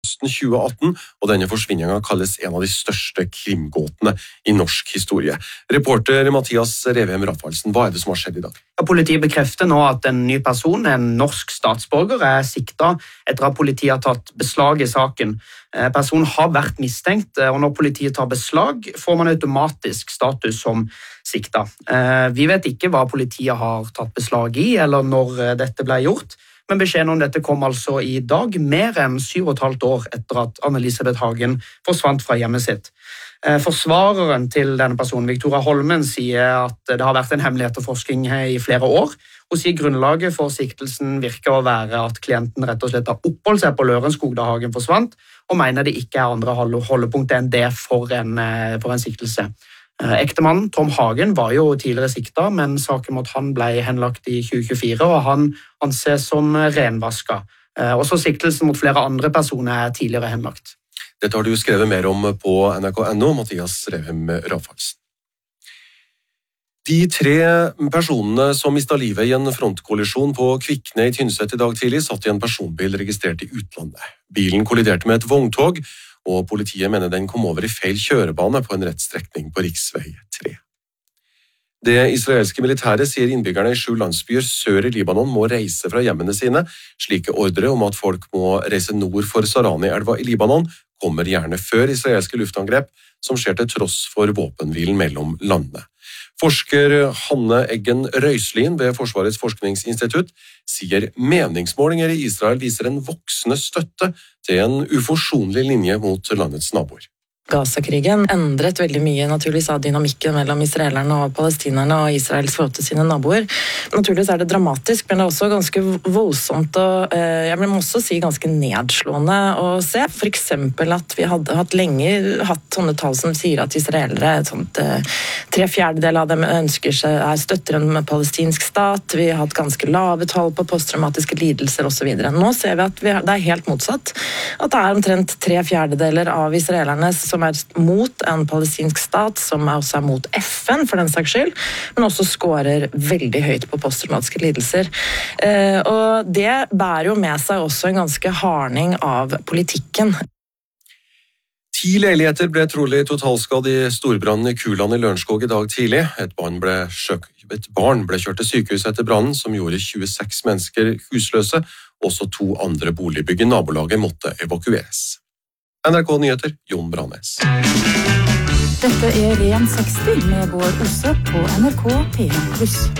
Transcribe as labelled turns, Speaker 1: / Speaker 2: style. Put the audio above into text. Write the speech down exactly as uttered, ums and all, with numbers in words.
Speaker 1: høsten tjue atten, og denne forsvinningen kalles en av de største krimgåtene i norsk historie. Reporter Mathias Revhem Rafalsen, hva er det som har skjedd i dag?
Speaker 2: Politiet bekrefter nå at en ny person, en norsk statsborger, er siktet etter at politiet har tatt beslag i saken. Personen har vært mistenkt, og når politiet tar beslag, får man automatisk status som siktet. Vi vet ikke hva politiet har tatt beslag i, eller når dette ble gjort, men beskjeden om dette kom altså i dag, mer enn syv og et halvt år etter at Anne-Elisabeth Hagen forsvant fra hjemmet sitt. Forsvareren til denne personen, Victoria Holmen, sier at det har vært en hemmelighetforskning i flere år. Hun sier grunnlaget for siktelsen virker å være at klienten rett og slett har oppholdt seg på Lørenskog da Hagen forsvant, og mener det ikke er andre holdepunkt enn det for en, for en siktelse. Ektemannen Tom Hagen var jo tidligere siktet, men saken mot han ble henlagt i tjue tjuefire, og han anses som renvasket. Også siktelsen mot flere andre personer er tidligere henlagt.
Speaker 1: Dette har du skrevet mer om på N R K punktum N O, Mathias Revhem Rafalsen. De tre personene som mistet livet i en frontkollisjon på Kvikne i Tynset i dag tidlig, satt i en personbil registrert i utlandet. Bilen kolliderte med et vogntog, og politiet mener den kom over i feil kjørebane på en rett strekning på riksvei tre. Det israelske militæret sier innbyggerne i sju landsbyer sør i Libanon må reise fra hjemmene sine. Slike ordre om at folk må reise nord for Sarani-elva i Libanon kommer gjerne før israelske luftangrep, som skjer til tross for våpenhvilen mellom landene. Forsker Hanne Eggen Røislin ved Forsvarets forskningsinstitutt sier meningsmålinger i Israel viser en voksende støtte til en uforsonlig linje mot landets naboer.
Speaker 3: Gaza-krigen endret veldig mye naturligvis av dynamikken mellom israelerne og palestinerne og Israels forhold til sine naboer. Naturligvis er det dramatisk, men det er også ganske voldsomt og jeg vil også si ganske nedslående å se. For eksempel at vi hadde hatt lenge hatt sånne tall som sier at israelere, et sånt, tre fjerdedel av dem ønsker seg, er støtter en palestinsk stat. Vi har hatt ganske lave tall på posttraumatiske lidelser og så videre. Nå ser vi at vi, det er helt motsatt. At det er omtrent tre fjerdedeler av israelerne som er mot en palestinsk stat, som også er mot F N for den saks skyld, men også skårer veldig høyt på posttraumatiske lidelser. Og det bærer jo med seg også en ganske hardning av politikken.
Speaker 1: Ti leiligheter ble trolig totalskadd i storbrannen i Kuland i Lørenskog i dag tidlig. Et barn ble, sjøk, et barn ble kjørt til sykehus etter brannen, som gjorde tjueseks mennesker husløse. Også to andre boligbygg i nabolaget måtte evakueres. N R K Nyheter, Jon Brannes.
Speaker 4: Dette er Ren seksti med Bård Osse på N R K P en pluss.